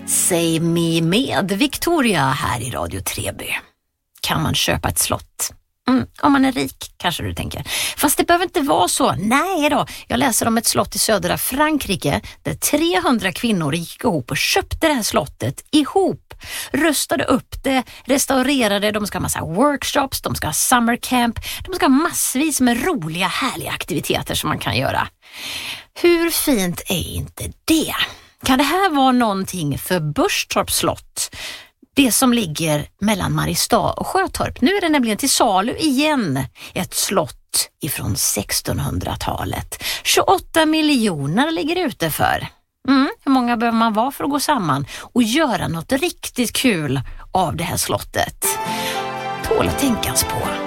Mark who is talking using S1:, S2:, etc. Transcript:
S1: Säg mig med Victoria här i Radio Treby. Kan man köpa ett slott? Om man är rik, kanske du tänker. Fast det behöver inte vara så. Nej då, jag läser om ett slott i södra Frankrike där 300 kvinnor gick ihop och köpte det här slottet ihop. Rustade upp det, restaurerade, de ska ha massa workshops, de ska ha summer camp, de ska ha massvis med roliga, härliga aktiviteter som man kan göra. Hur fint är inte det? Kan det här vara någonting för Burstorp slott? Det som ligger mellan Mariestad och Sjötorp. Nu är det nämligen till salu igen. Ett slott ifrån 1600-talet. 28 miljoner ligger ute för. Hur många behöver man vara för att gå samman och göra något riktigt kul av det här slottet? Tål att tänkas på.